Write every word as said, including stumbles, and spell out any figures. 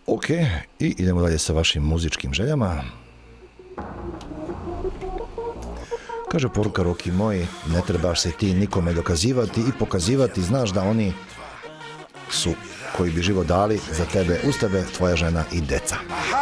Ok, i idemo dalje sa vašim muzičkim željama. Kaže poruka Roki moj, ne trebaš se ti nikome dokazivati i pokazivati, znaš da oni su koji bi život dali za tebe, uz tebe, tvoja žena i deca.